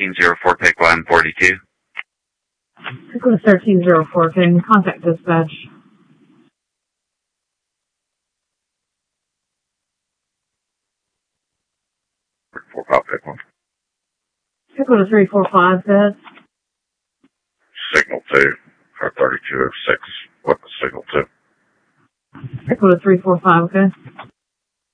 1304, pick 142. Pick 1304, can contact dispatch. Pick 1. Pick 345, good. Signal 2, car 3206, what was signal 2? Pick 345, okay.